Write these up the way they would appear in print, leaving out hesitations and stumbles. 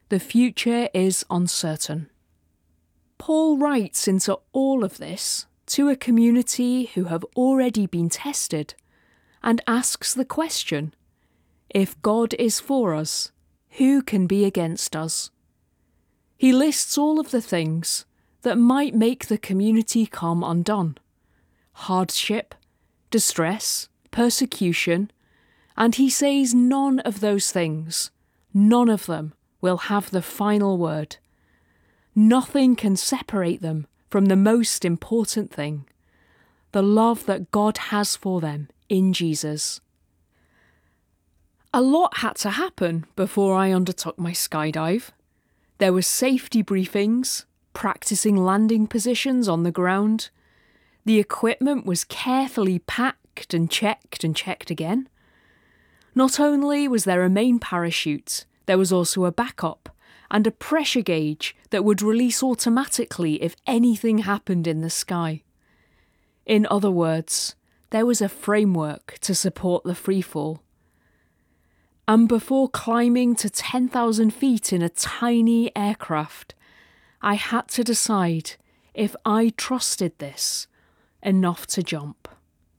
The future is uncertain. Paul writes into all of this to a community who have already been tested and asks the question, if God is for us, who can be against us? He lists all of the things that might make the community come undone: hardship, distress, persecution, and he says none of those things, none of them will have the final word. Nothing can separate them from the most important thing, the love that God has for them in Jesus. A lot had to happen before I undertook my skydive. There were safety briefings, practicing landing positions on the ground. The equipment was carefully packed and checked again. Not only was there a main parachute, there was also a backup and a pressure gauge that would release automatically if anything happened in the sky. In other words, there was a framework to support the freefall. And before climbing to 10,000 feet in a tiny aircraft, I had to decide if I trusted this enough to jump.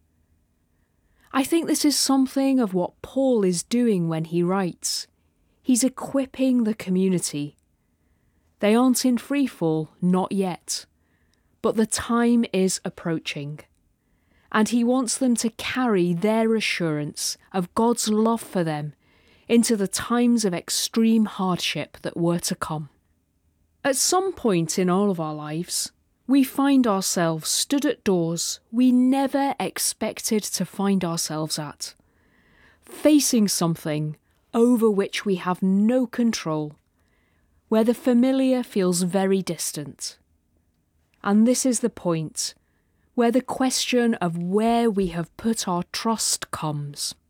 I think this is something of what Paul is doing when he writes. He's equipping the community. They aren't in freefall, not yet, but the time is approaching. And he wants them to carry their assurance of God's love for them into the times of extreme hardship that were to come. At some point in all of our lives, we find ourselves stood at doors we never expected to find ourselves at, facing something over which we have no control, where the familiar feels very distant. And this is the point where the question of where we have put our trust comes.